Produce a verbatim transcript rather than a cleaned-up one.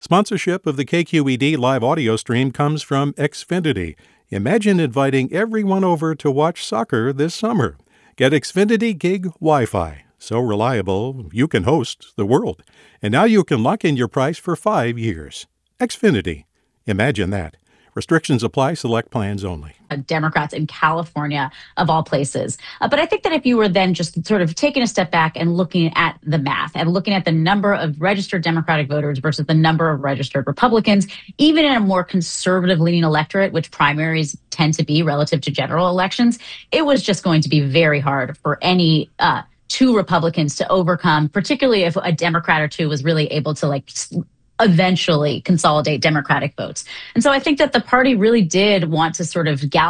Sponsorship of the K Q E D live audio stream comes from Xfinity. Imagine inviting everyone over to watch soccer this summer. Get Xfinity Gig Wi-Fi. So reliable, you can host the world. And now you can lock in your price for five years. Xfinity. Imagine that. Restrictions apply. Select plans only. Democrats in California, of all places. Uh, but I think that if you were then just sort of taking a step back and looking at the math and looking at the number of registered Democratic voters versus the number of registered Republicans, even in a more conservative leaning electorate, which primaries tend to be relative to general elections, it was just going to be very hard for any uh, two Republicans to overcome, particularly if a Democrat or two was really able to like eventually consolidate Democratic votes. And so I think that the party really did want to sort of gallop